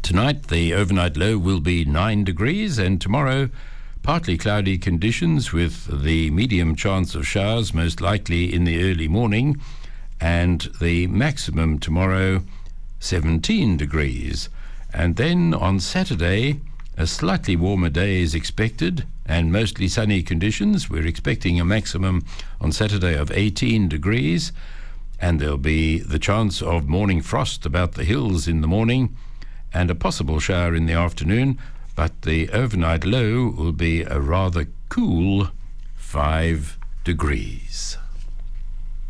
Tonight, the overnight low will be 9 degrees, and tomorrow, partly cloudy conditions with the medium chance of showers, most likely in the early morning, and the maximum tomorrow, 17 degrees. And then on Saturday, a slightly warmer day is expected and mostly sunny conditions. We're expecting a maximum on Saturday of 18 degrees, and there'll be the chance of morning frost about the hills in the morning and a possible shower in the afternoon, but the overnight low will be a rather cool 5 degrees.